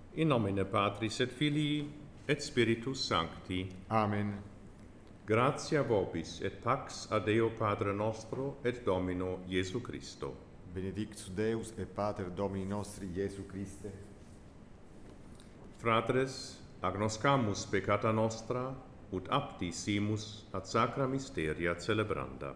In nomine Patris et Filii et Spiritus Sancti. Amen. Gratia vobis et pax a Deo Padre nostro et Domino Iesu Christo. Benedictus Deus et Pater Domini nostri Iesu Christe. Fratres, agnoscamus peccata nostra, ut apti simus ad sacra mysteria celebranda.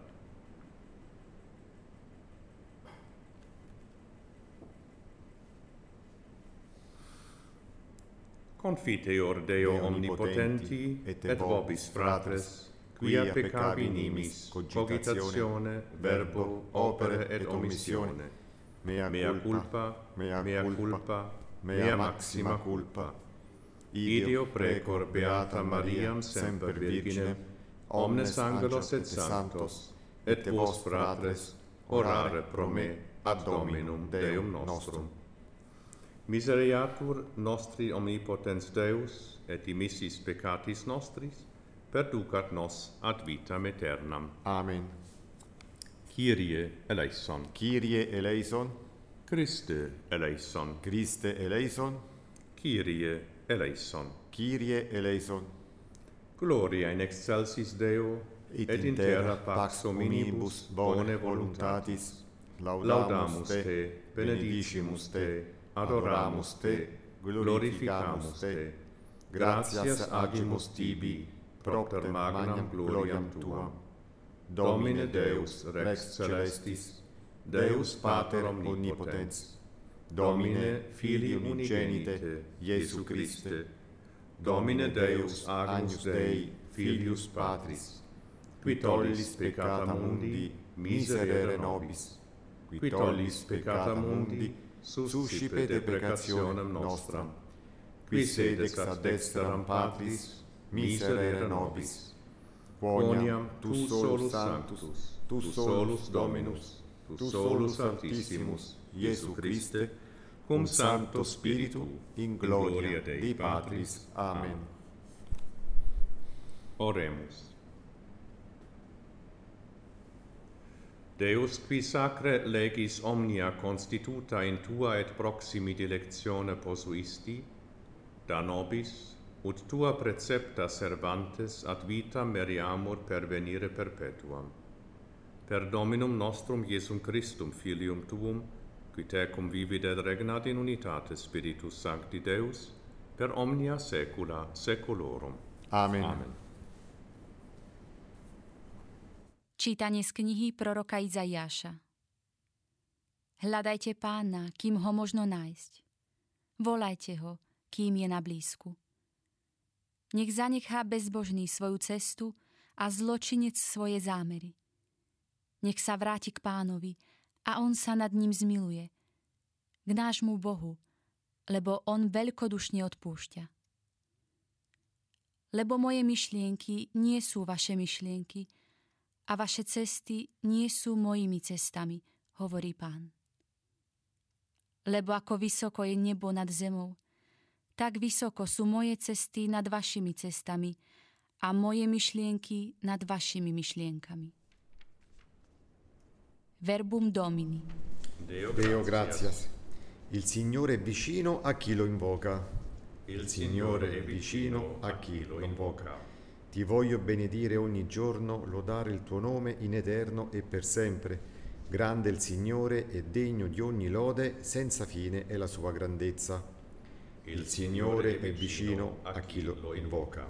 Confiteor Deo omnipotenti, et vobis fratres, quia peccavi nimis, cogitatione, verbo, opere et omissione, mea culpa, mea maxima culpa. Ideo precor beata Mariam semper Virginem, omnes angelos et sanctos, et vos fratres, orare pro me ad Dominum Deum nostrum. Misereatur nostri omnipotens Deus, et dimissis peccatis nostris, perducat nos ad vitam aeternam. Amen. Kyrie eleison. Kyrie eleison. Christe eleison. Christe eleison. Kyrie eleison. Kyrie eleison. Gloria in excelsis Deo, et in terra pax hominibus bone voluntatis. Laudamus te, benedicimus te, adoramus te, glorificamus te. Gratias agimus tibi, propter magnam gloriam tuam. Domine Deus Rex Celestis, Deus Pater omnipotens, Domine Filii unigenite, Iesu Christe, Domine Deus Agnus Dei, Filius Patris, qui tollis peccata mundi, miserere nobis, qui tollis peccata mundi, suscipe deprecationem nostram, qui sedex ad dexteram Patris, miserere nobis. Quoniam tu solus sanctus, tu solus Dominus, tu solus Altissimus, Iesu Christe, cum Sancto Spiritu, in gloria Dei Patris. Amen. Oremus. Deus, qui sacre legis omnia constituta in tua et proximi dilectione posuisti, da nobis, ut tua precepta servantes ad vitam meriamur pervenire perpetuam. Per Dominum nostrum Iesum Christum, Filium tuum, qui tecum vivit et regnat in unitate Spiritus Sancti Deus, per omnia saecula saeculorum. Amen. Amen. Čítanie z knihy proroka Izaiáša. Hľadajte Pána, kým ho možno nájsť. Volajte ho, kým je na blízku. Nech zanechá bezbožný svoju cestu a zločinec svoje zámery. Nech sa vráti k Pánovi a on sa nad ním zmiluje. K nášmu Bohu, lebo on veľkodušne odpúšťa. Lebo moje myšlienky nie sú vaše myšlienky, a vaše cesty nie sú mojimi cestami, hovorí Pán. Lebo ako vysoko je nebo nad zemou, tak vysoko sú moje cesty nad vašimi cestami a moje myšlienky nad vašimi myšlienkami. Verbum Domini. Deo gratias. Il Signore è vicino a chi lo invoca. Il Signore è vicino a chi lo invoca. Ti voglio benedire ogni giorno, lodare il tuo nome in eterno e per sempre. Grande il Signore e degno di ogni lode, senza fine è la sua grandezza. Il Signore è vicino a chi lo invoca.